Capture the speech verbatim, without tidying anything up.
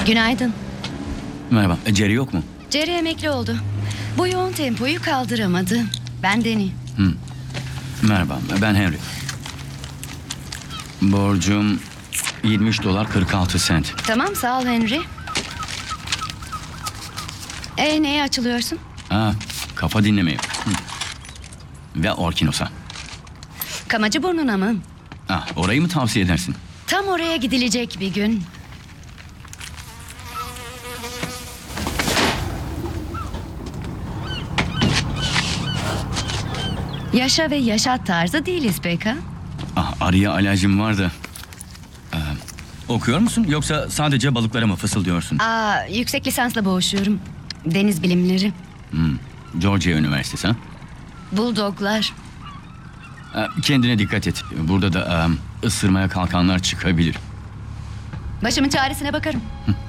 Günaydın. Merhaba. E, Jerry yok mu? Jerry emekli oldu. Bu yoğun tempoyu kaldıramadı. Ben Deni. Merhaba. Ben Henry. Borcum yirmi üç dolar kırk altı sent. Tamam, sağ ol Henry. E neye açılıyorsun? Ha, kafa dinlemeye. Hı. Ve Orkinos'a. Kamacı burnuna mı? Ha, orayı mı tavsiye edersin? Tam oraya gidilecek bir gün. Yaşa ve yaşat tarzı değiliz pek ha? Ah, arıya alerjim var da. Ee, okuyor musun yoksa sadece balıklara mı fısıldıyorsun? Aa, yüksek lisansla boğuşuyorum. Deniz bilimleri. Georgia Üniversitesi ha? Bulldoglar. Ee, kendine dikkat et. Burada da e, ısırmaya kalkanlar çıkabilir. Başımın çaresine bakarım.